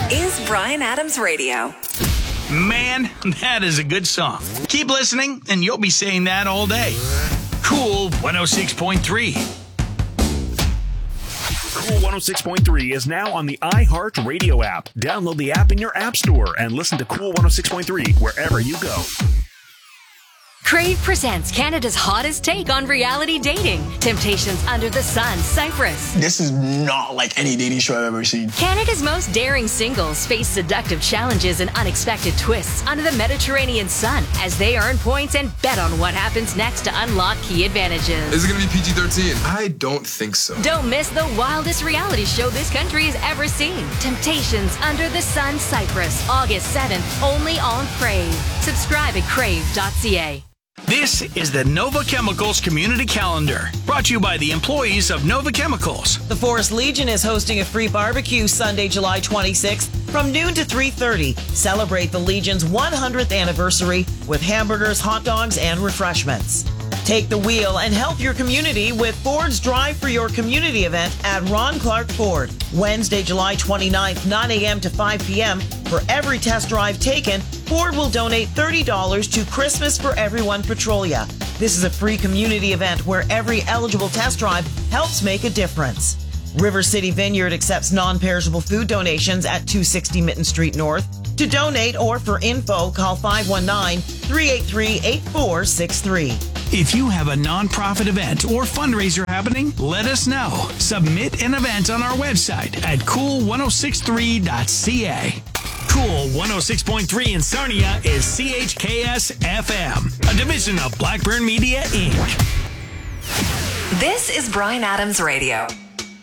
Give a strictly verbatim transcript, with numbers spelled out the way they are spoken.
is Bryan Adams Radio. Man, that is a good song. Keep listening, and you'll be saying that all day. Cool one oh six point three. Cool one oh six point three is now on the iHeart Radio app. Download the app in your app store and listen to Cool one oh six point three wherever you go. Crave presents Canada's hottest take on reality dating. Temptations Under the Sun, Cyprus. This is not like any dating show I've ever seen. Canada's most daring singles face seductive challenges and unexpected twists under the Mediterranean sun as they earn points and bet on what happens next to unlock key advantages. Is it going to be P G thirteen? I don't think so. Don't miss the wildest reality show this country has ever seen. Temptations Under the Sun, Cyprus. August seventh, only on Crave. Subscribe at crave dot c a. This is the Nova Chemicals Community Calendar, brought to you by the employees of Nova Chemicals. The Forest Legion is hosting a free barbecue Sunday, July twenty-sixth from noon to three thirty. Celebrate the Legion's one hundredth anniversary with hamburgers, hot dogs, and refreshments. Take the wheel and help your community with Ford's Drive for Your Community event at Ron Clark Ford. Wednesday, July twenty-ninth, nine a.m. to five p.m. For every test drive taken, Ford will donate thirty dollars to Christmas for Everyone Petrolia. This is a free community event where every eligible test drive helps make a difference. River City Vineyard accepts non-perishable food donations at two sixty Mitten Street North. To donate or for info, call five one nine, three eight three, eight four six three. If you have a nonprofit event or fundraiser happening, let us know. Submit an event on our website at cool ten sixty-three dot c a. Cool one oh six point three in Sarnia is C H K S F M, a division of Blackburn Media, Incorporated. This is Bryan Adams Radio.